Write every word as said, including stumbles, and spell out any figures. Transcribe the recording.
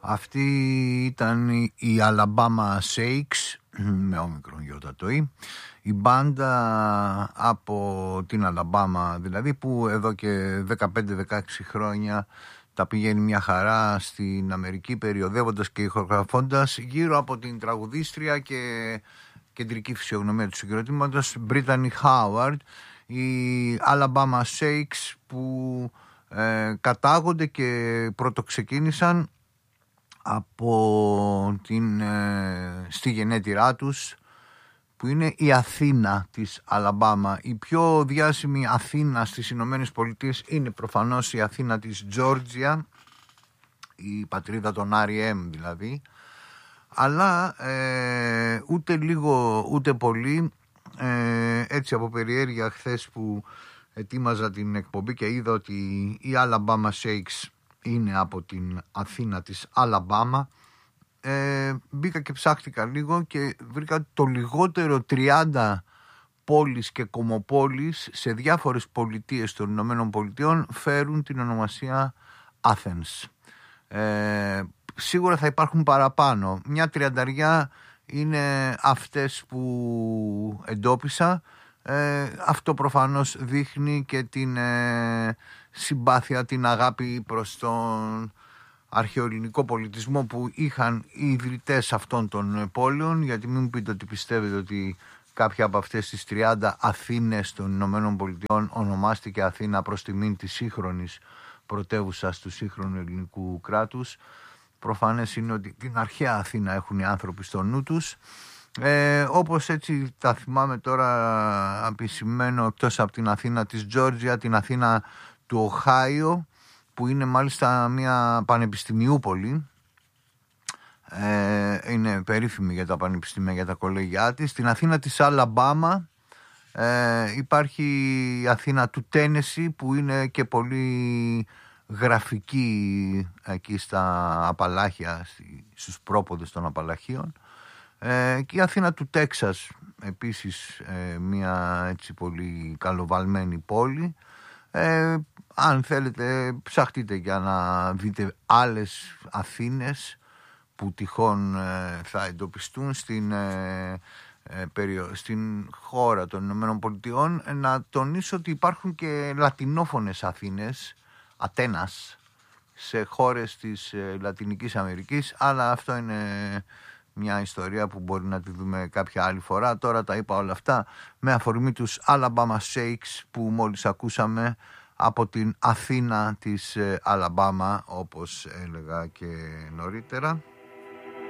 Αυτή ήταν η Alabama Shakes με όμικρον γιώτα το «η». Η μπάντα από την Αλαμπάμα δηλαδή, που εδώ και δεκαπέντε δεκαέξι χρόνια τα πηγαίνει μια χαρά στην Αμερική, περιοδεύοντας και ηχογραφώντας γύρω από την τραγουδίστρια και κεντρική φυσιογνωμία του συγκροτήματος Brittany Howard. Οι Alabama Shakes που ε, κατάγονται και πρωτοξεκίνησαν από την, ε, στη γενέτειρά τους, που είναι η Αθήνα της Αλαμπάμα. Η πιο διάσημη Αθήνα στις Ηνωμένες Πολιτείες είναι προφανώς η Αθήνα της Τζόρτζια, η πατρίδα των αρ ι εμ δηλαδή, αλλά ε, ούτε λίγο ούτε πολύ, ε, έτσι από περιέργεια χθες που ετοίμαζα την εκπομπή και είδα ότι η Alabama Shakes είναι από την Αθήνα της Αλαμπάμα, ε, μπήκα και ψάχτηκα λίγο και βρήκα το λιγότερο τριάντα πόλεις και κομμοπόλεις σε διάφορες πολιτείες των Ηνωμένων Πολιτειών φέρουν την ονομασία Athens. Ε, σίγουρα θα υπάρχουν παραπάνω. Μια τριανταριά είναι αυτές που εντόπισα. Ε, αυτό προφανώς δείχνει και την ε, συμπάθεια, την αγάπη προς τον αρχαιοελληνικό πολιτισμό που είχαν οι ιδρυτές αυτών των πόλεων, γιατί μην μου πείτε ότι πιστεύετε ότι κάποια από αυτές τις τριάντα Αθήνες των Ηνωμένων Πολιτειών ονομάστηκε Αθήνα προς τιμήν της σύγχρονης πρωτεύουσας του σύγχρονου ελληνικού κράτους. Προφανές είναι ότι την αρχαία Αθήνα έχουν οι άνθρωποι στο νου τους. Ε, όπως έτσι τα θυμάμαι τώρα, επισημαίνω εκτός από την Αθήνα της Τζόρτζια, την Αθήνα του Οχάιο, που είναι μάλιστα μια πανεπιστημιούπολη, ε, είναι περίφημη για τα πανεπιστήμια, για τα κολέγια της. Στην Αθήνα της Αλαμπάμα ε, υπάρχει η Αθήνα του Τένεσι, που είναι και πολύ γραφική εκεί στα Απαλάχια, στους πρόποδες των Απαλαχίων. Ε, και η Αθήνα του Τέξας επίσης, ε, μια έτσι πολύ καλοβαλμένη πόλη. Ε, αν θέλετε ψαχτείτε για να δείτε άλλες Αθήνες που τυχόν ε, θα εντοπιστούν στην, ε, ε, περιο... στην χώρα των Ηνωμένων Πολιτειών. Ε, να τονίσω ότι υπάρχουν και λατινόφωνες Αθήνες, Ατένας, σε χώρες της ε, Λατινικής Αμερικής, αλλά αυτό είναι μια ιστορία που μπορεί να τη δούμε κάποια άλλη φορά. Τώρα τα είπα όλα αυτά με αφορμή τους Alabama Shakes που μόλις ακούσαμε από την Αθήνα της Αλαμπάμα, όπως έλεγα και νωρίτερα.